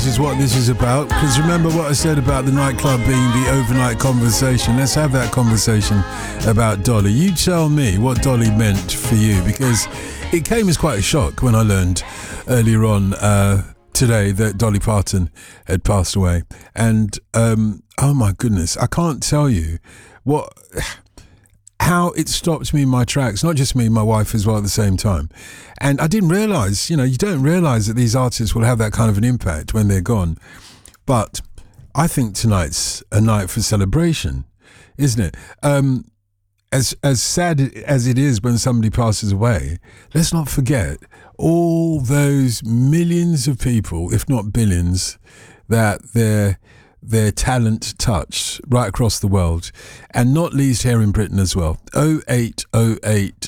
Is what this is about, because remember what I said about the nightclub being the overnight conversation. Let's have that conversation about Dolly. You tell me what Dolly meant for you, because it came as quite a shock when I learned earlier on today that Dolly Parton had passed away. And oh my goodness, I can't tell you how it stopped me in my tracks, not just me, my wife as well at the same time. And I didn't realise, you don't realise that these artists will have that kind of an impact when they're gone. But I think tonight's a night for celebration, isn't it? As sad as it is when somebody passes away, let's not forget all those millions of people, if not billions, that their talent touched right across the world, and not least here in Britain as well. 0808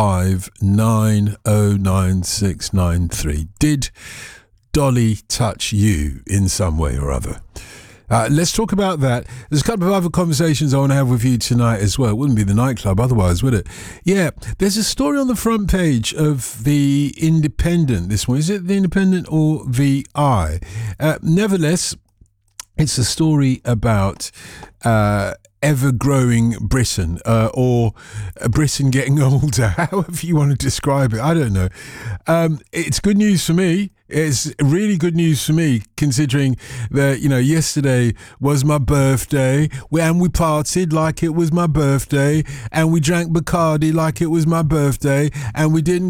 5909693. Did Dolly touch you in some way or other? Let's talk about that. There's a couple of other conversations I want to have with you tonight as well. It wouldn't be the nightclub otherwise, would it? Yeah, there's a story on the front page of The Independent this one. Is it The Independent or The Eye? Nevertheless, it's a story about ever-growing Britain, or Britain getting older, however you want to describe it. I don't know. It's good news for me. It's really good news for me, considering that, yesterday was my birthday, and we partied like it was my birthday, and we drank Bacardi like it was my birthday, and we didn't